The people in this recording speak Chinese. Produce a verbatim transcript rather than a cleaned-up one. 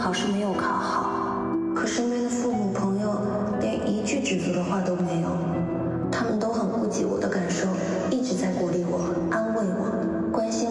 考试没有考好，可身边的父母朋友连一句指责的话都没有。